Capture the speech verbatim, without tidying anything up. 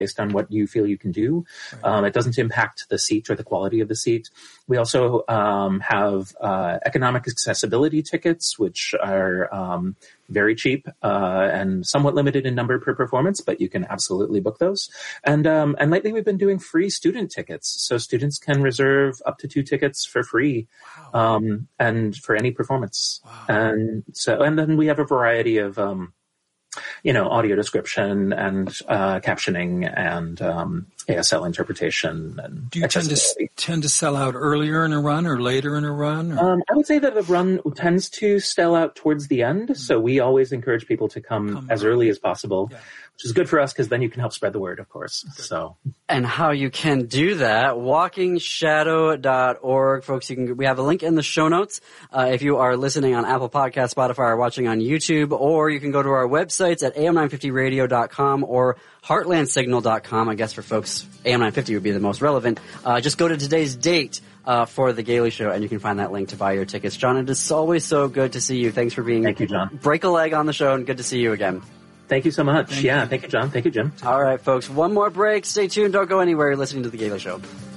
based on what you feel you can do. Right. Um, it doesn't impact the seat or the quality of the seat. We also um, have uh, economic accessibility tickets, which are um, very cheap uh, and somewhat limited in number per performance, but you can absolutely book those. And um, and lately we've been doing free student tickets, so students can reserve up to two tickets for free, wow. um, and for any performance. Wow. And so, and then we have a variety of um, you know, audio description and uh, captioning and um, A S L interpretation. And do you tend to tend to sell out earlier in a run or later in a run? Um, I would say that the run tends to sell out towards the end, mm-hmm. so we always encourage people to come, come as early. early as possible. Yeah. Which is good for us because then you can help spread the word, of course. Good. So, and how you can do that, walking shadow dot org, folks. You can. We have a link in the show notes uh, if you are listening on Apple Podcasts, Spotify, or watching on YouTube, or you can go to our websites at A M nine fifty radio dot com or heartland signal dot com. I guess for folks, A M nine fifty would be the most relevant. Uh, just go to today's date uh, for the Gailey Show, and you can find that link to buy your tickets. John, it is always so good to see you. Thanks for being. Thank you, John. Break a leg on the show, and good to see you again. Thank you so much. Thank yeah, you. Thank you, John. Thank you, Jim. All right, folks. One more break. Stay tuned. Don't go anywhere. You're listening to The Gailey Show.